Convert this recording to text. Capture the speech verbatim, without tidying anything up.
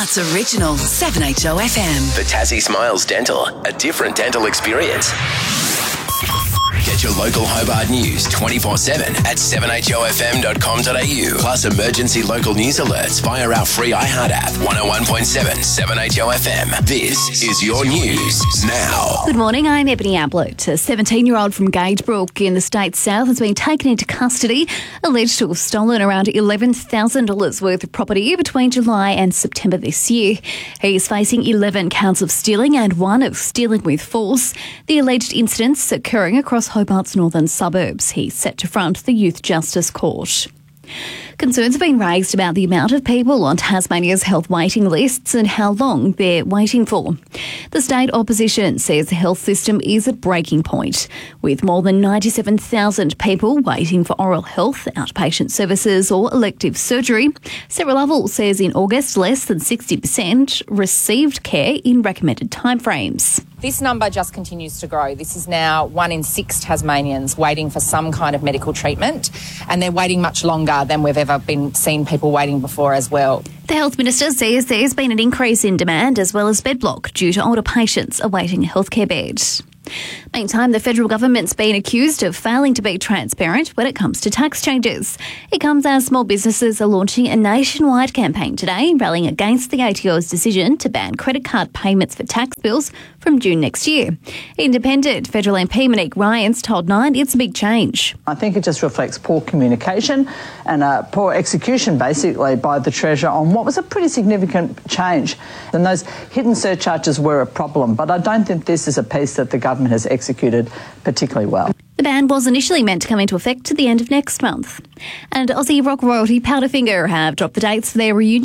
Hobart's original seven H O F M. For Tassie Smiles Dental, a different dental experience. Get your local Hobart news twenty-four seven at seven h o f m dot com dot a u. Plus emergency local news alerts via our free iHeart app. one oh one point seven, seven H O F M. This is your news now. Good morning, I'm Ebony Ablett. A seventeen-year-old from Gadebrook in the State South has been taken into custody, alleged to have stolen around eleven thousand dollars worth of property between July and September this year. He is facing eleven counts of stealing and one of stealing with force. The alleged incidents occurring across Hobart's northern suburbs. He's set to front the Youth Justice Court. Concerns have been raised about the amount of people on Tasmania's health waiting lists and how long they're waiting for. The state opposition says the health system is at breaking point, with more than ninety-seven thousand people waiting for oral health, outpatient services or elective surgery. Sarah Lovell says in August, less than sixty percent received care in recommended timeframes. This number just continues to grow. This is now one in six Tasmanians waiting for some kind of medical treatment, and they're waiting much longer than we've ever been seen people waiting before as well. The Health Minister says there's been an increase in demand as well as bed block due to older patients awaiting a healthcare bed. Meantime, the federal government's been accused of failing to be transparent when it comes to tax changes. It comes as small businesses are launching a nationwide campaign today, rallying against the A T O's decision to ban credit card payments for tax bills from June next year. Independent federal M P Monique Ryans told Nine it's a big change. I think it just reflects poor communication and uh, poor execution, basically, by the Treasurer on what was a pretty significant change. And those hidden surcharges were a problem, but I don't think this is a piece that the government has executed particularly well. The ban was initially meant to come into effect at the end of next month. And Aussie rock royalty Powderfinger have dropped the dates for their reunion